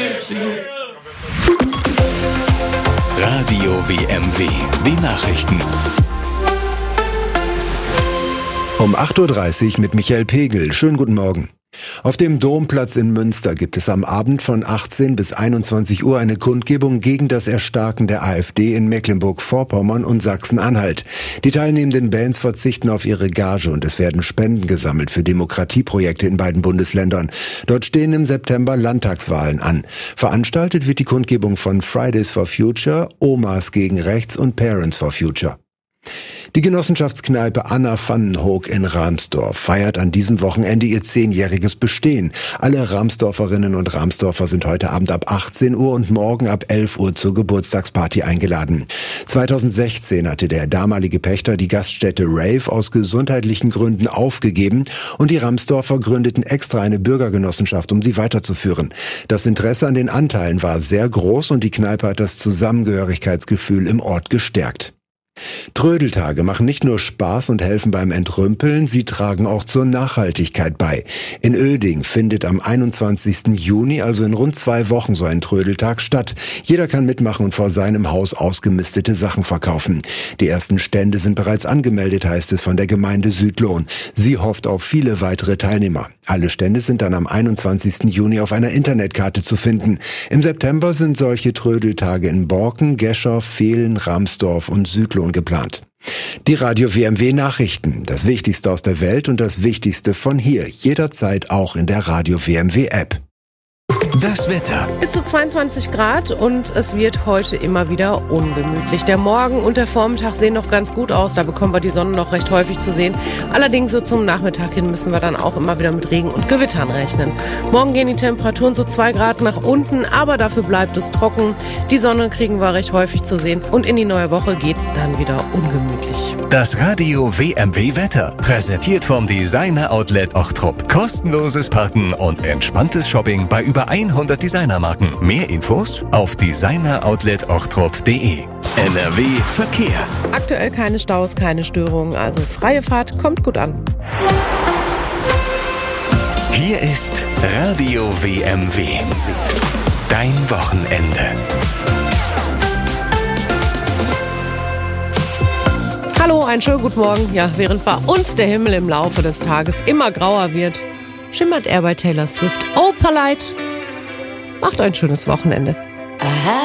Radio WMW, die Nachrichten. Um 8.30 Uhr mit Michael Pegel. Schönen guten Morgen. Auf dem Domplatz in Münster gibt es am Abend von 18 bis 21 Uhr eine Kundgebung gegen das Erstarken der AfD in Mecklenburg-Vorpommern und Sachsen-Anhalt. Die teilnehmenden Bands verzichten auf ihre Gage und es werden Spenden gesammelt für Demokratieprojekte in beiden Bundesländern. Dort stehen im September Landtagswahlen an. Veranstaltet wird die Kundgebung von Fridays for Future, Omas gegen Rechts und Parents for Future. Die Genossenschaftskneipe Anna Pfannenhoek in Ramsdorf feiert an diesem Wochenende ihr 10-jähriges Bestehen. Alle Ramsdorferinnen und Ramsdorfer sind heute Abend ab 18 Uhr und morgen ab 11 Uhr zur Geburtstagsparty eingeladen. 2016 hatte der damalige Pächter die Gaststätte Rave aus gesundheitlichen Gründen aufgegeben und die Ramsdorfer gründeten extra eine Bürgergenossenschaft, um sie weiterzuführen. Das Interesse an den Anteilen war sehr groß und die Kneipe hat das Zusammengehörigkeitsgefühl im Ort gestärkt. Trödeltage machen nicht nur Spaß und helfen beim Entrümpeln, sie tragen auch zur Nachhaltigkeit bei. In Oeding findet am 21. Juni, also in rund 2 Wochen, so ein Trödeltag statt. Jeder kann mitmachen und vor seinem Haus ausgemistete Sachen verkaufen. Die ersten Stände sind bereits angemeldet, heißt es von der Gemeinde Südlohn. Sie hofft auf viele weitere Teilnehmer. Alle Stände sind dann am 21. Juni auf einer Internetkarte zu finden. Im September sind solche Trödeltage in Borken, Gescher, Vehlen, Ramsdorf und Südlohn geplant. Die Radio WMW Nachrichten, das Wichtigste aus der Welt und das Wichtigste von hier, jederzeit auch in der Radio WMW App. Das Wetter. Bis zu 22 Grad und es wird heute immer wieder ungemütlich. Der Morgen und der Vormittag sehen noch ganz gut aus, da bekommen wir die Sonne noch recht häufig zu sehen. Allerdings so zum Nachmittag hin müssen wir dann auch immer wieder mit Regen und Gewittern rechnen. Morgen gehen die Temperaturen so 2 Grad nach unten, aber dafür bleibt es trocken. Die Sonne kriegen wir recht häufig zu sehen und in die neue Woche geht's dann wieder ungemütlich. Das Radio WMW Wetter, präsentiert vom Designer Outlet Ochtrup. Kostenloses Parken und entspanntes Shopping bei über 100 Designermarken. Mehr Infos auf designeroutletochtrup.de. NRW Verkehr. Aktuell keine Staus, keine Störungen, also freie Fahrt kommt gut an. Hier ist Radio WMW. Dein Wochenende. Hallo, einen schönen guten Morgen. Ja, während bei uns der Himmel im Laufe des Tages immer grauer wird, schimmert er bei Taylor Swift. Oh, Polite. Macht ein schönes Wochenende.